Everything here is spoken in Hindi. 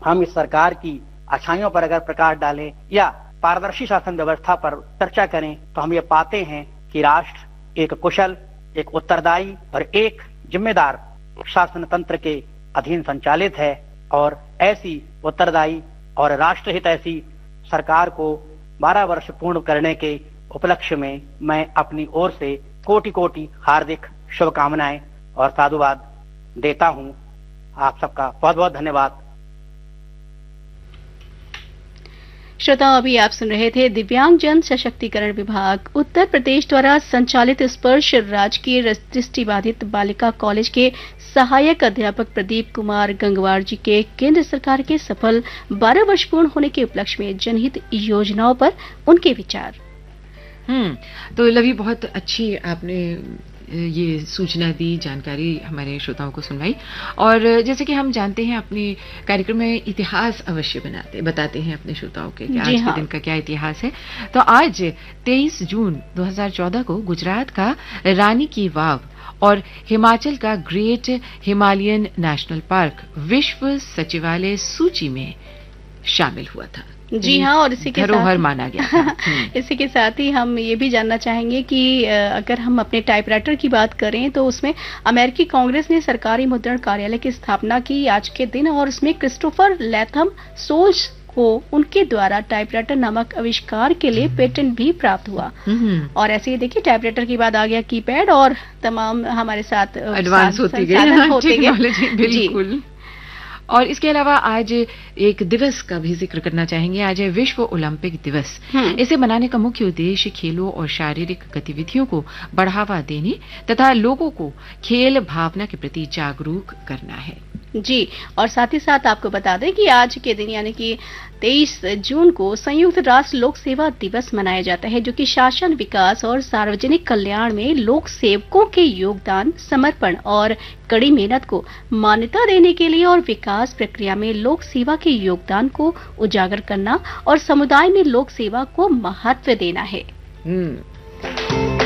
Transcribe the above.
हम इस सरकार की अच्छाइयों पर अगर प्रकाश डालें या पारदर्शी शासन व्यवस्था पर चर्चा करें तो हम ये पाते हैं कि राष्ट्र एक कुशल, एक उत्तरदायी और एक जिम्मेदार शासन तंत्र के अधीन संचालित है। और ऐसी उत्तरदायी और राष्ट्रहित ऐसी सरकार को 12 वर्ष पूर्ण करने के उपलक्ष्य में मैं अपनी ओर से कोटि कोटि हार्दिक शुभकामनाएं और साधुवाद देता हूं। आप सबका बहुत बहुत धन्यवाद। श्रोताओं, अभी आप सुन रहे थे दिव्यांग जन सशक्तिकरण विभाग उत्तर प्रदेश द्वारा संचालित स्पर्श राजकीय दृष्टिबाधित बालिका कॉलेज के सहायक अध्यापक प्रदीप कुमार गंगवार जी के केंद्र सरकार के सफल 12 वर्ष पूर्ण होने के उपलक्ष्य में जनहित योजनाओं पर उनके विचार। तो लवी, बहुत अच्छी आपने ये सूचना दी, जानकारी हमारे श्रोताओं को सुनवाई। और जैसे कि हम जानते हैं, अपने कार्यक्रम में इतिहास अवश्य बताते हैं अपने श्रोताओं के कि आज के दिन का क्या इतिहास है। तो आज 23 जून 2014 को गुजरात का रानी की वाव और हिमाचल का ग्रेट हिमालयन नेशनल पार्क विश्व सचिवालय सूची में शामिल हुआ था। जी हाँ, और इसी के धरोहर माना गया था। इसी के साथ ही हम ये भी जानना चाहेंगे कि अगर हम अपने टाइपराइटर की बात करें तो उसमें अमेरिकी कांग्रेस ने सरकारी मुद्रण कार्यालय की स्थापना की आज के दिन, और उसमें क्रिस्टोफर लैथम सोल्स को उनके द्वारा टाइपराइटर नामक आविष्कार के लिए पेटेंट भी प्राप्त हुआ। और ऐसे ही देखिए, टाइपराइटर के बाद आ गया कीपैड और तमाम हमारे साथ एडवांस होते गए। बिल्कुल। और इसके अलावा आज एक दिवस का भी जिक्र करना चाहेंगे। आज है विश्व ओलंपिक दिवस। इसे मनाने का मुख्य उद्देश्य खेलों और शारीरिक गतिविधियों को बढ़ावा देने तथा लोगों को खेल भावना के प्रति जागरूक करना है। जी, और साथ ही साथ आपको बता दें कि आज के दिन यानी कि 23 जून को संयुक्त राष्ट्र लोक सेवा दिवस मनाया जाता है, जो कि शासन, विकास और सार्वजनिक कल्याण में लोक सेवकों के योगदान, समर्पण और कड़ी मेहनत को मान्यता देने के लिए और विकास प्रक्रिया में लोक सेवा के योगदान को उजागर करना और समुदाय में लोक सेवा को महत्व देना है।